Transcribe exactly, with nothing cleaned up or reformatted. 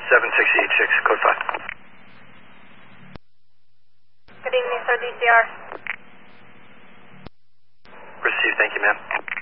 seven six eight six, code five. Good evening, sir, D C R. Received, thank you, ma'am.